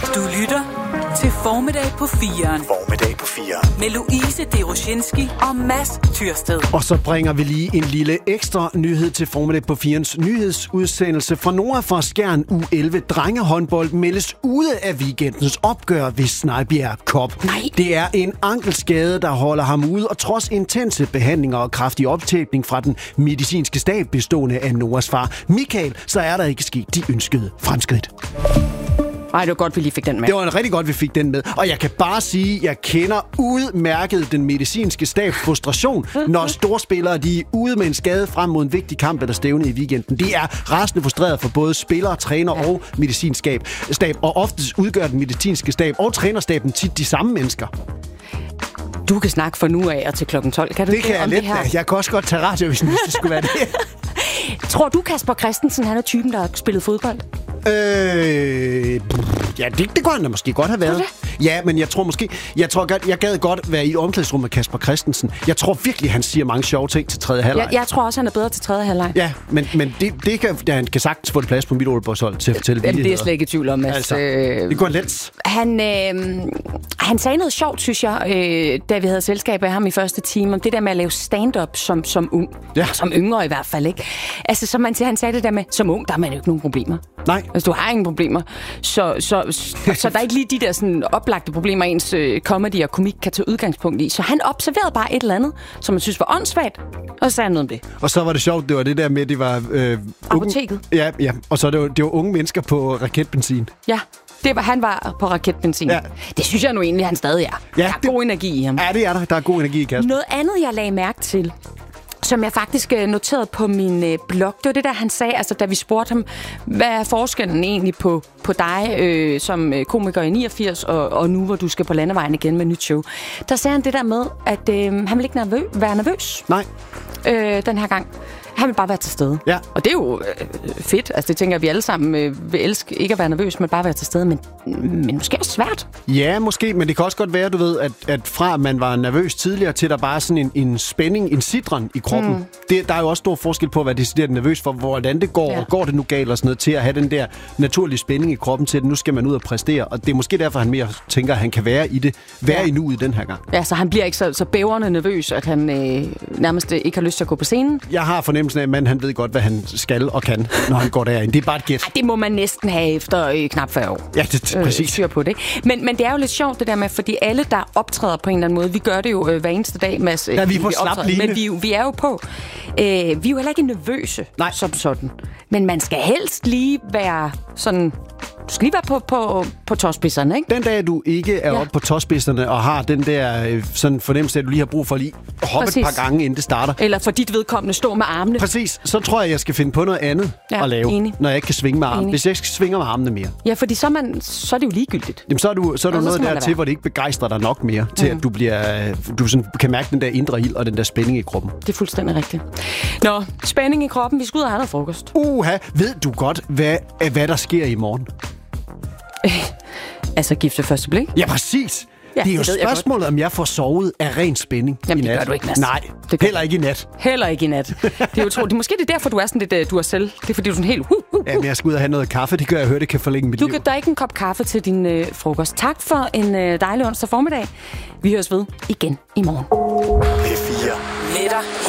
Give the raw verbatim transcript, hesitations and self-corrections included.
Du lytter til Formiddag på firen. Formiddag på firen. Med Louise Deroshinski og Mads Tyrsted. Og så bringer vi lige en lille ekstra nyhed til Formiddag på firens nyhedsudsendelse fra Nora fra Skjern U elleve. Drengehåndbold meldes ude af weekendens opgør ved Snejbjerg Cup. Nej. Det er en ankelskade, der holder ham ude, og trods intense behandlinger og kraftig optækning fra den medicinske stab bestående af Noras far Michael, så er der ikke sket de ønskede fremskridt. Ej, det var godt, vi lige fik den med. Det var rigtig godt, vi fik den med. Og jeg kan bare sige, at jeg kender udmærket den medicinske stabs frustration, når storspillere de er ude med en skade frem mod en vigtig kamp eller stævne i weekenden. De er rasende frustreret for både spillere, træner ja. og medicinsk stab. Og oftest udgør den medicinske stab og trænerstaben tit de samme mennesker. Du kan snakke fra nu af og til klokken tolv. Kan du det? Det kan jeg lidt. Jeg kan også godt tage radio, hvis det skulle være det. Tror du, Kasper Christensen, han er typen, der har spillet fodbold? Øh, ja, det, det kunne han da måske godt have været. Ja, men jeg tror måske... Jeg tror jeg gad godt være i et omklædningsrum med Kasper Christensen. Jeg tror virkelig, han siger mange sjove ting til tredje halvleg. Jeg, jeg tror også, han er bedre til tredje halvleg. Ja, men, men det, det kan, ja, han kan sagtens få det plads på mit Aalborgshold til at fortælle Jamen, det er jeg slet ikke i tvivl om. Altså, øh, det går let. Han, øh, han sagde noget sjovt, synes jeg, øh, da vi havde selskab af ham i første time, om det der med at lave stand-up som, som ung. Ja. Som yngre i hvert fald, ikke? Altså, som man, han sagde det der med, som ung, der har man jo ikke nogen problemer. Nej. Altså, du har ingen problemer. Så, så, så, så der er ikke lige de der sådan, oplagte problemer, ens øh, comedy og komik kan tage udgangspunkt i. Så han observerede bare et eller andet, som man synes var åndssvagt, og så sagde han noget om det. Og så var det sjovt, det var det der med, at det var... Øh, apoteket. Unge, ja, ja, og så det var, det var unge mennesker på raketbenzin. Ja. Det var, han var på raketbenzin. Ja. Det synes jeg nu egentlig, han stadig er. Ja, der er det, god energi i ham. Ja, det er der. Der er god energi i Kasper. Noget andet, jeg lagde mærke til, som jeg faktisk noterede på min øh, blog, det var det der, han sagde, altså da vi spurgte ham, hvad er forskellen egentlig på, på dig øh, som komiker i niogfirs, og, og nu hvor du skal på landevejen igen med nyt show. Der sagde han det der med, at øh, han vil ikke nervø- være nervøs. Nej. Øh, den her gang. Han vil bare være til stede. Ja. Og det er jo øh, fedt. Altså det tænker jeg, at vi alle sammen øh, vil elske ikke at være nervøs, men bare være til stede. Men, men måske også svært. Ja, måske. Men det kan også godt være, du ved, at, at fra at man var nervøs tidligere, til der bare er sådan en, en spænding, en sidren i kroppen. Mm. Det, der er jo også stor forskel på at være decideret nervøs for, hvordan det går, ja. og går det nu galt og sådan noget, til at have den der naturlige spænding i kroppen til, at nu skal man ud og præstere. Og det er måske derfor, han mere tænker, at han kan være i det. Være ja. i nuet den her gang. Ja, så han bliver ikke så, så bævrende nervøs, at han øh, nærmest ikke har lyst til at gå på scenen. Jeg har fornemmelsen af, at man, han ved godt, hvad han skal og kan, når han går derind. Det er bare et gæt. Ej, det må man næsten have efter øh, knap fyrre år. Ja, det er præcis. Øh, på det. Men, men det er jo lidt sjovt det der med, fordi alle, der optræder på en eller anden måde, vi gør det jo øh, hver eneste dag, Mads. Ja, vi er på slap line. Men vi, vi er jo på. Øh, vi er jo heller ikke nervøse. Nej. Som sådan. Men man skal helst lige være sådan... Du skal lige være på, på, på tåspidserne, ikke? Den dag, du ikke er ja. oppe på tåspidserne og har den der øh, sådan fornemmelse, at du lige har brug for lige at hoppe Præcis. et par gange, inden det starter. Eller for dit vedkommende stå med armene. Præcis. Så tror jeg, jeg skal finde på noget andet ja, at lave, enig. når jeg ikke kan svinge med armene. Hvis jeg ikke svinger med armene mere. Ja, fordi så er, man, så er det jo ligegyldigt. Jamen, så er du, så er du noget der til, hvor det ikke begejstrer dig nok mere, mm. til at du, bliver, du sådan, kan mærke den der indre ild og den der spænding i kroppen. Det er fuldstændig rigtigt. Nå, spænding i kroppen. Vi skal ud og have noget frokost. Uha, ved du godt, hvad, hvad der sker i morgen? Altså gift ved første blik? Ja, præcis. Ja, det er jo det spørgsmålet, om jeg får sovet af ren spænding. Jamen, i nat. det gør du ikke, Mads. Nej, det heller ikke i nat. Heller ikke i nat. Det er jo tro, det er måske det er derfor, du er sådan lidt, du er selv. Det er fordi, du er sådan helt... Uh, uh. Ja, men jeg skal ud og have noget kaffe. Det gør jeg, høre, det kan forlænge mit du liv. Du kan ikke en kop kaffe til din øh, frokost. Tak for en øh, dejlig onsdag formiddag. Vi høres ved igen i morgen. P fire. Netter